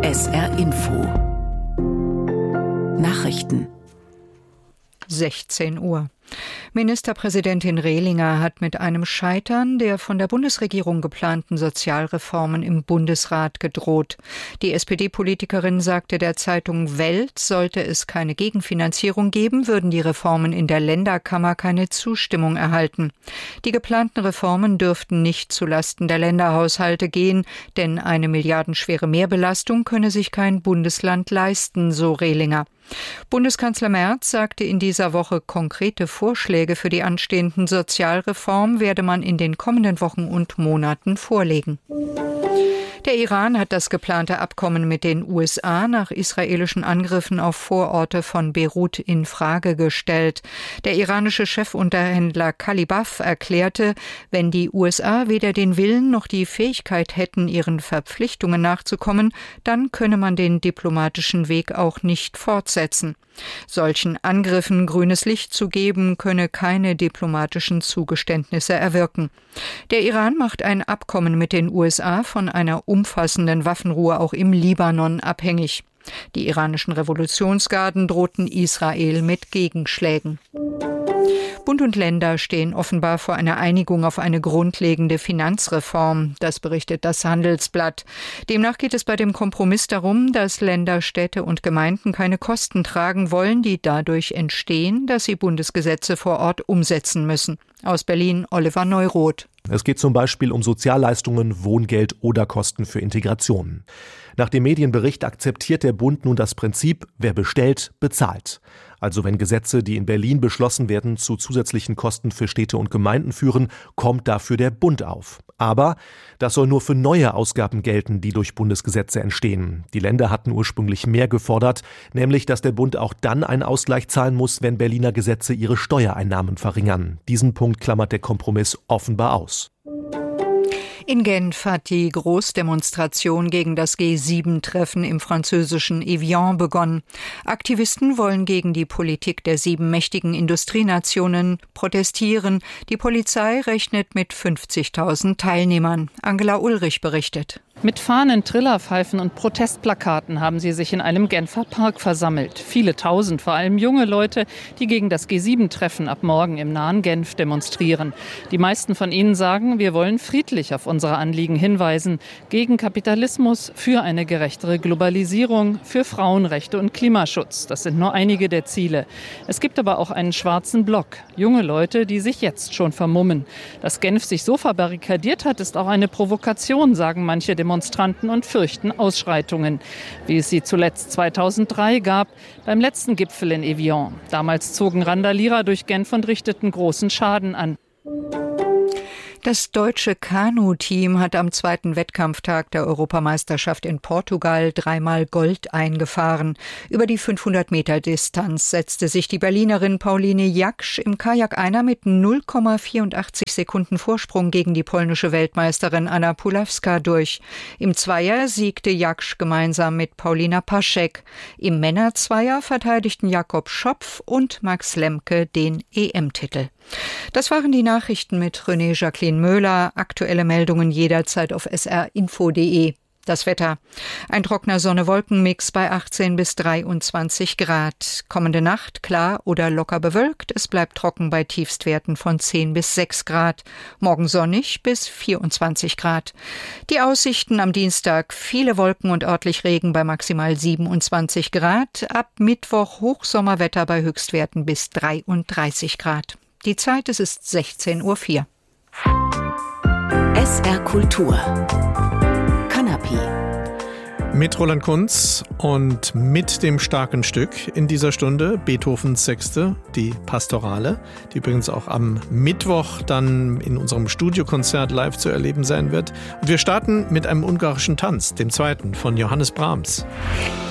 SR Info Nachrichten 16 Uhr. Ministerpräsidentin Rehlinger hat mit einem Scheitern der von der Bundesregierung geplanten Sozialreformen im Bundesrat gedroht. Die SPD-Politikerin sagte der Zeitung Welt, sollte es keine Gegenfinanzierung geben, würden die Reformen in der Länderkammer keine Zustimmung erhalten. Die geplanten Reformen dürften nicht zulasten der Länderhaushalte gehen, denn eine milliardenschwere Mehrbelastung könne sich kein Bundesland leisten, so Rehlinger. Bundeskanzler Merz sagte in dieser Woche, konkrete Vorschläge für die anstehenden Sozialreformen werde man in den kommenden Wochen und Monaten vorlegen. Der Iran hat das geplante Abkommen mit den USA nach israelischen Angriffen auf Vororte von Beirut in Frage gestellt. Der iranische Chefunterhändler Kalibaf erklärte, wenn die USA weder den Willen noch die Fähigkeit hätten, ihren Verpflichtungen nachzukommen, dann könne man den diplomatischen Weg auch nicht fortsetzen. Solchen Angriffen grünes Licht zu geben, könne keine diplomatischen Zugeständnisse erwirken. Der Iran macht ein Abkommen mit den USA von einer umfassenden Waffenruhe auch im Libanon abhängig. Die iranischen Revolutionsgarden drohten Israel mit Gegenschlägen. Bund und Länder stehen offenbar vor einer Einigung auf eine grundlegende Finanzreform. Das berichtet das Handelsblatt. Demnach geht es bei dem Kompromiss darum, dass Länder, Städte und Gemeinden keine Kosten tragen wollen, die dadurch entstehen, dass sie Bundesgesetze vor Ort umsetzen müssen. Aus Berlin Oliver Neuroth. Es geht zum Beispiel um Sozialleistungen, Wohngeld oder Kosten für Integration. Nach dem Medienbericht akzeptiert der Bund nun das Prinzip, wer bestellt, bezahlt. Also wenn Gesetze, die in Berlin beschlossen werden, zu zusätzlichen Kosten für Städte und Gemeinden führen, kommt dafür der Bund auf. Aber das soll nur für neue Ausgaben gelten, die durch Bundesgesetze entstehen. Die Länder hatten ursprünglich mehr gefordert, nämlich dass der Bund auch dann einen Ausgleich zahlen muss, wenn Berliner Gesetze ihre Steuereinnahmen verringern. Diesen Punkt klammert der Kompromiss offenbar aus. In Genf hat die Großdemonstration gegen das G7-Treffen im französischen Evian begonnen. Aktivisten wollen gegen die Politik der 7 mächtigen Industrienationen protestieren. Die Polizei rechnet mit 50.000 Teilnehmern. Angela Ulrich berichtet. Mit Fahnen, Trillerpfeifen und Protestplakaten haben sie sich in einem Genfer Park versammelt. Viele Tausend, vor allem junge Leute, die gegen das G7-Treffen ab morgen im nahen Genf demonstrieren. Die meisten von ihnen sagen, wir wollen friedlich auf unsere Anliegen hinweisen. Gegen Kapitalismus, für eine gerechtere Globalisierung, für Frauenrechte und Klimaschutz. Das sind nur einige der Ziele. Es gibt aber auch einen schwarzen Block. Junge Leute, die sich jetzt schon vermummen. Dass Genf sich so verbarrikadiert hat, ist auch eine Provokation, sagen manche Demonstranten und fürchten Ausschreitungen, wie es sie zuletzt 2003 gab, beim letzten Gipfel in Evian. Damals zogen Randalierer durch Genf und richteten großen Schaden an. Das deutsche Kanu-Team hat am 2. Wettkampftag der Europameisterschaft in Portugal 3-mal Gold eingefahren. Über die 500-Meter-Distanz setzte sich die Berlinerin Pauline Jaksch im Kajak-Einer mit 0,84 Sekunden Vorsprung gegen die polnische Weltmeisterin Anna Pulawska durch. Im Zweier siegte Jaksch gemeinsam mit Paulina Paschek. Im Männerzweier verteidigten Jakob Schopf und Max Lemke den EM-Titel. Das waren die Nachrichten mit René Jacqueline Möhler. Aktuelle Meldungen jederzeit auf srinfo.de. Das Wetter. Ein trockener Sonne-Wolken-Mix bei 18 bis 23 Grad. Kommende Nacht klar oder locker bewölkt. Es bleibt trocken bei Tiefstwerten von 10 bis 6 Grad. Morgen sonnig bis 24 Grad. Die Aussichten am Dienstag. Viele Wolken und örtlich Regen bei maximal 27 Grad. Ab Mittwoch Hochsommerwetter bei Höchstwerten bis 33 Grad. Die Zeit, es ist 16:04 Uhr. SR Kultur. Kanapé. Mit Roland Kunz und mit dem starken Stück in dieser Stunde, Beethovens Sechste, die Pastorale, die übrigens auch am Mittwoch dann in unserem Studiokonzert live zu erleben sein wird. Und wir starten mit einem ungarischen Tanz, dem zweiten von Johannes Brahms.